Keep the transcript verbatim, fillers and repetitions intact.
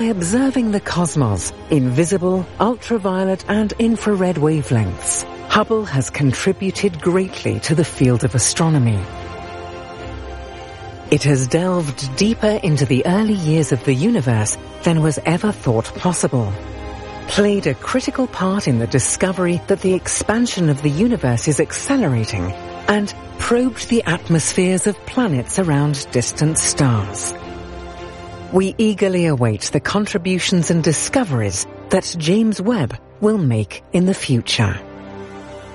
By observing the cosmos in visible, ultraviolet and infrared wavelengths, Hubble has contributed greatly to the field of astronomy. It has delved deeper into the early years of the universe than was ever thought possible, played a critical part in the discovery that the expansion of the universe is accelerating, and probed the atmospheres of planets around distant stars. We eagerly await the contributions and discoveries that James Webb will make in the future.